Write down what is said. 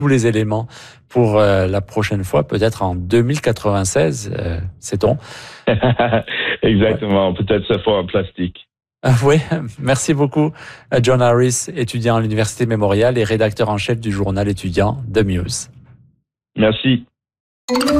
tous les éléments pour la prochaine fois, peut-être en 2096, sait-on. Exactement, peut-être cette fois en plastique. Oui, merci beaucoup, John Harris, étudiant à l'Université Memorial et rédacteur en chef du journal étudiant The Muse. Merci.